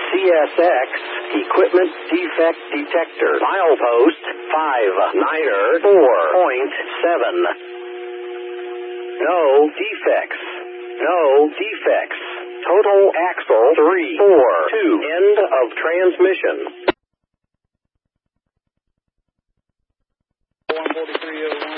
CSX Equipment Defect Detector. Milepost 59er 4.7. No defects. No defects. Total axle 342. End of transmission. 143